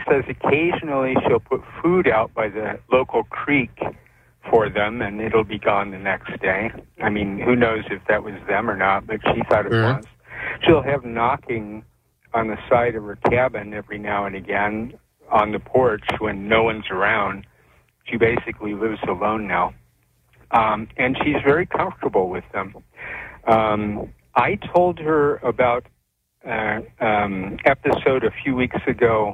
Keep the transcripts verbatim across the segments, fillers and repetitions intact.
says occasionally she'll put food out by the local creek for them, and it'll be gone the next day. I mean, who knows if that was them or not, but she thought it Sure. was. She'll have knocking on the side of her cabin every now and again on the porch when no one's around. She basically lives alone now. Um, and she's very comfortable with them. Um, I told her about uh, um, episode a few weeks ago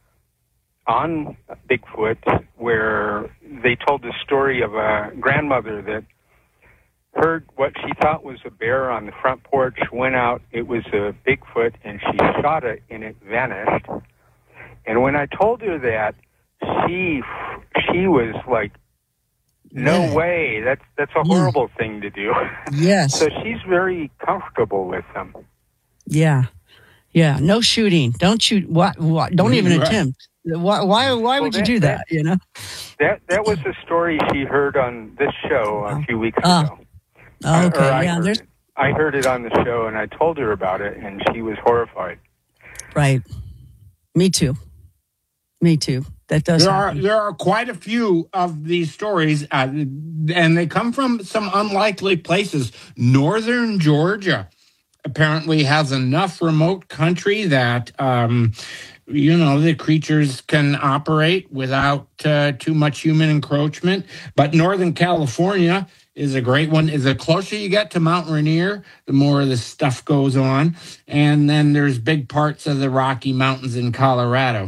on Bigfoot where they told the story of a grandmother that heard what she thought was a bear on the front porch, went out, it was a Bigfoot, and she shot it, and it vanished. And when I told her that, she she was like, no Yeah. way, that's that's a horrible yeah. thing to do. Yes. So she's very comfortable with them. Yeah. Yeah. No shooting. Don't shoot. What, what, don't even Right. attempt. Why, why, why Well, would that, you do that, you know? That that was a story she heard on this show a few weeks Oh. ago. Oh, okay. Uh, I yeah. heard There's it. I heard it on the show, and I told her about it, and she was horrified. right. Me too. Me too. That does There are happen. there are quite a few of these stories, uh, and they come from some unlikely places. Northern Georgia apparently has enough remote country that um, you know the creatures can operate without uh, too much human encroachment. But Northern California is a great one. The closer you get to Mount Rainier, the more of this stuff goes on. And then there's big parts of the Rocky Mountains in Colorado.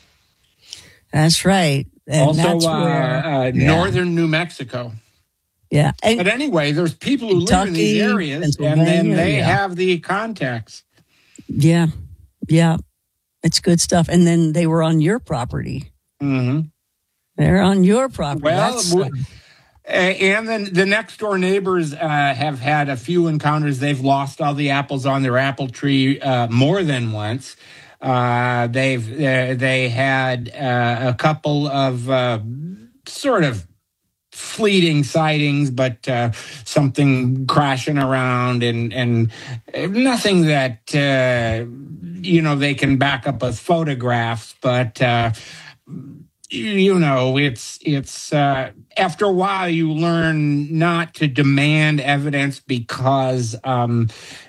That's right. And also, that's uh, where, uh, yeah. northern New Mexico. Yeah. And, But anyway, there's people who live in these Kentucky, areas, and then Pennsylvania, they yeah. have the contacts. yeah. Yeah. It's good stuff. And then they were on your property. Mm-hmm. They're on your property. Well, That's, w- uh, and then the next door neighbors uh, have had a few encounters. They've lost all the apples on their apple tree uh, more than once. Uh, they've uh, they had uh, a couple of uh, sort of fleeting sightings, but uh, something crashing around, and and nothing that uh, you know they can back up with photographs. But uh, you know, it's it's uh, after a while you learn not to demand evidence because. Um,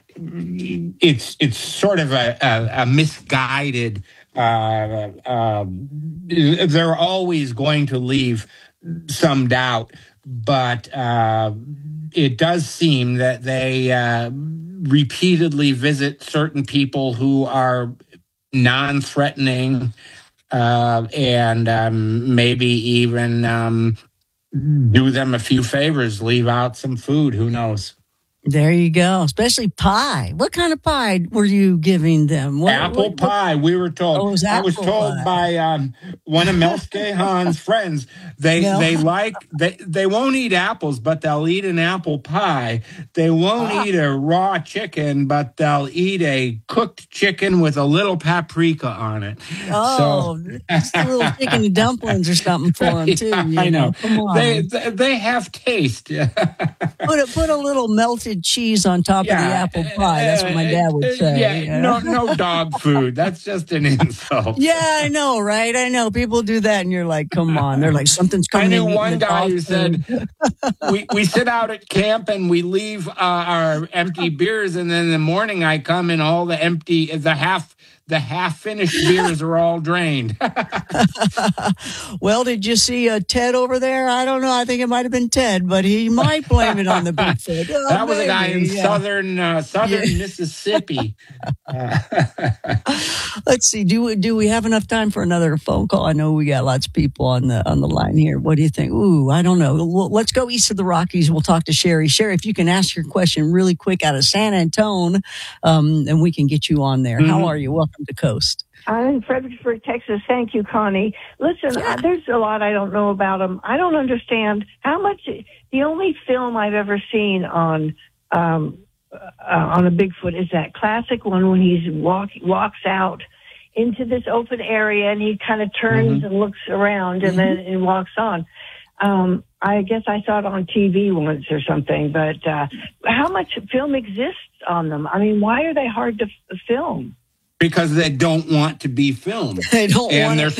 It's it's sort of a, a, a misguided. Uh, uh, they're always going to leave some doubt, but uh, it does seem that they uh, repeatedly visit certain people who are non-threatening, uh, and um, maybe even um, do them a few favors, leave out some food. Who knows? there you go. Especially pie. What kind of pie were you giving them? What, apple what, pie, we were told. Oh, it was I was apple told pie. by um, one of Mel Scahan's friends. They No. they like they they won't eat apples, but they'll eat an apple pie. They won't Ah. eat a raw chicken, but they'll eat a cooked chicken with a little paprika on it. Oh, just a little chicken and dumplings or something for them too. Yeah, You I know. Come on. They they, they have taste. Put a, put a little melted cheese on top of the apple pie. That's what my dad would say. Yeah, you no, know? no dog food. That's just an insult. Yeah, I know, right? I know. People do that, and you're like, come on. They're like, something's I coming knew in. one eating the guy dog who food. said, we, we sit out at camp and we leave uh, our empty beers, and then in the morning I come and all the empty, the half, the half-finished beers are all drained. Well, did you see uh, Ted over there? I don't know. I think it might have been Ted, but he might blame it on the Bigfoot. Oh, That was a guy in maybe, yeah. southern uh, southern Yeah. Mississippi. Uh, Let's see. Do we, do we have enough time for another phone call? I know we got lots of people on the on the line here. What do you think? Ooh, I don't know. Well, let's go east of the Rockies. We'll talk to Sherry. Sherry, if you can ask your question really quick out of San Antone, um, and we can get you on there. Mm-hmm. How are you? Welcome to Coast. I'm in Fredericksburg, Texas. Thank you, Connie. Listen, Yeah. uh, there's a lot I don't know about them. I don't understand how much. The only film I've ever seen on um, uh, on a Bigfoot is that classic one when he's walk walks out into this open area and he kind of turns Mhm. and looks around and then and walks on. Um, I guess I saw it on T V once or something, but uh, how much film exists on them? I mean, why are they hard to f- film? because they don't want to be filmed. They don't and want they're to